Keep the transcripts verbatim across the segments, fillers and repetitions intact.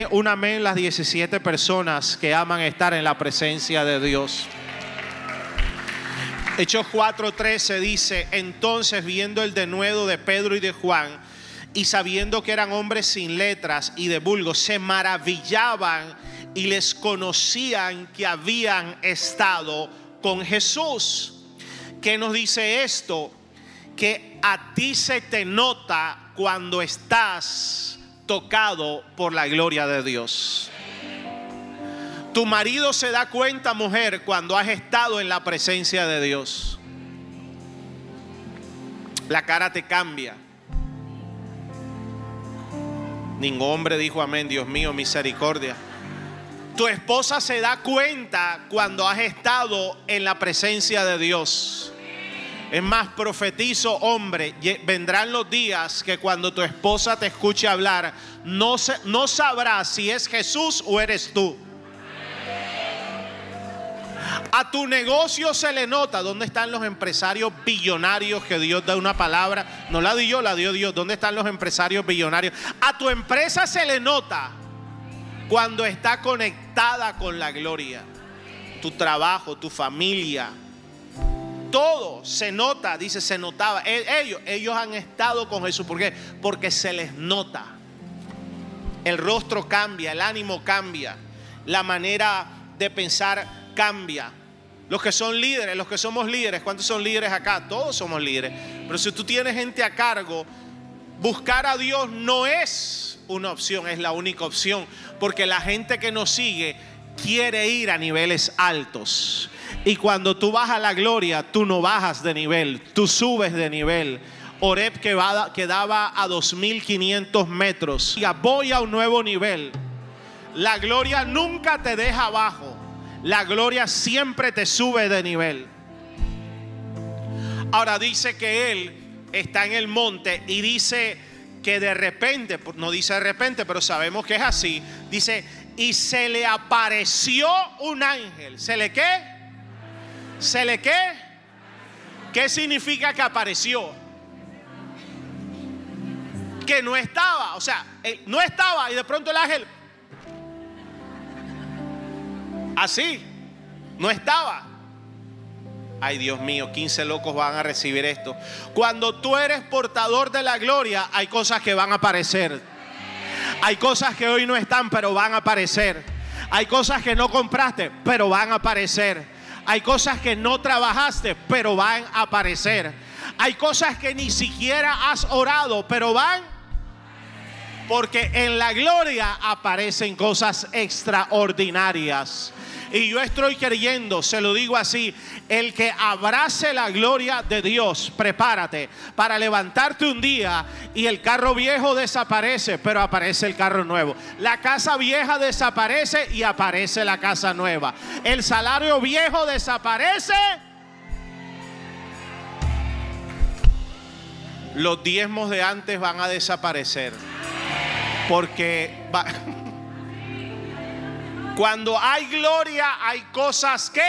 Un amén las diecisiete personas que aman estar en la presencia de Dios. Hechos cuatro trece dice: entonces, viendo el denuedo de Pedro y de Juan, y sabiendo que eran hombres sin letras y de vulgo, se maravillaban y les conocían que habían estado con Jesús. ¿Qué nos dice esto? Que a ti se te nota cuando estás tocado por la gloria de Dios. Tu marido se da cuenta, mujer, cuando has estado en la presencia de Dios. La cara te cambia. Ningún hombre dijo amén. Dios mío, misericordia. Tu esposa se da cuenta cuando has estado en la presencia de Dios. Es más, profetizo, hombre, vendrán los días que cuando tu esposa te escuche hablar, no, se, no sabrás si es Jesús o eres tú. A tu negocio se le nota. ¿Dónde están los empresarios billonarios que Dios da una palabra? No la di yo, la dio Dios. ¿Dónde están los empresarios billonarios? A tu empresa se le nota cuando está conectada con la gloria. Tu trabajo, tu familia, todo se nota. Dice, se notaba. Ellos, ellos han estado con Jesús. ¿Por qué? Porque se les nota. El rostro cambia, el ánimo cambia, la manera de pensar cambia. Los que son líderes, los que somos líderes, ¿cuántos son líderes acá? Todos somos líderes. Pero si tú tienes gente a cargo, buscar a Dios no es una opción, es la única opción. Porque la gente que nos sigue quiere ir a niveles altos. Y cuando tú bajas a la gloria, tú no bajas de nivel, tú subes de nivel. Horeb quedaba a dos mil quinientos metros. Voy a un nuevo nivel. La gloria nunca te deja abajo. La gloria siempre te sube de nivel. Ahora dice que él está en el monte y dice que de repente, no dice de repente, pero sabemos que es así. Dice, y se le apareció un ángel. ¿Se le qué? ¿Se le qué? ¿Qué significa que apareció? Que no estaba, o sea, no estaba y de pronto el ángel así, no estaba. Ay, Dios mío, quince locos van a recibir esto. Cuando tú eres portador de la gloria, hay cosas que van a aparecer. Hay cosas que hoy no están, pero van a aparecer. Hay cosas que no compraste, pero van a aparecer. Hay cosas que no trabajaste, pero van a aparecer. Hay cosas que ni siquiera has orado, pero van. Porque en la gloria aparecen cosas extraordinarias. Y yo estoy creyendo, se lo digo así, el que abrace la gloria de Dios, prepárate para levantarte un día y el carro viejo desaparece, pero aparece el carro nuevo. La casa vieja desaparece y aparece la casa nueva. El salario viejo desaparece. Los diezmos de antes van a desaparecer. Porque va... cuando hay gloria, hay cosas que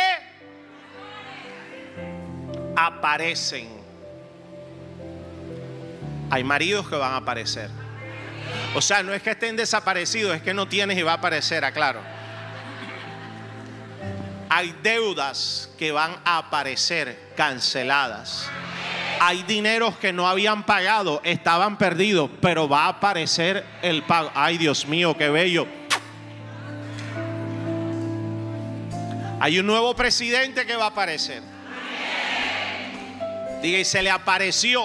aparecen. Hay maridos que van a aparecer. O sea, no es que estén desaparecidos, es que no tienes y va a aparecer, aclaro. Hay deudas que van a aparecer canceladas. Hay dineros que no habían pagado, estaban perdidos, pero va a aparecer el pago. Ay, Dios mío, qué bello. Hay un nuevo presidente que va a aparecer. Diga, y se le apareció.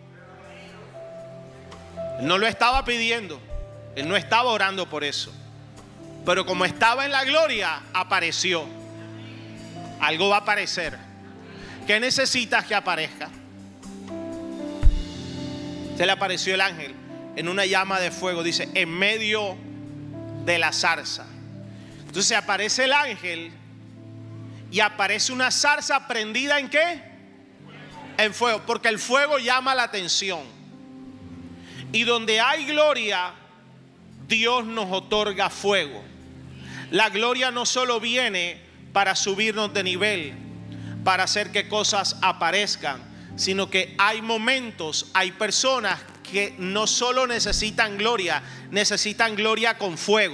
Él no lo estaba pidiendo. Él no estaba orando por eso. Pero como estaba en la gloria, apareció. Algo va a aparecer. ¿Qué necesitas que aparezca? Se le apareció el ángel en una llama de fuego, dice, en medio de la zarza. Entonces aparece el ángel y aparece una zarza prendida ¿en qué? En fuego, porque el fuego llama la atención. Y donde hay gloria, Dios nos otorga fuego. La gloria no solo viene para subirnos de nivel, para hacer que cosas aparezcan, sino que hay momentos, hay personas que no solo necesitan gloria, necesitan gloria con fuego.